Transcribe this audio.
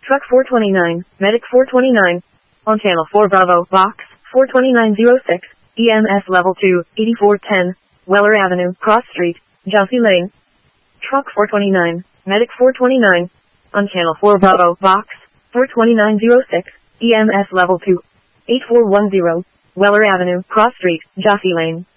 Truck 429, Medic 429. On Channel 4 Bravo, Box 42906, EMS Level 2, 8410, Weller Avenue, Cross Street, Jossey Lane. Truck 429, Medic 429. On Channel 4 Bravo, Box 42906, EMS Level 2, 8410, Weller Avenue, Cross Street, Jossey Lane.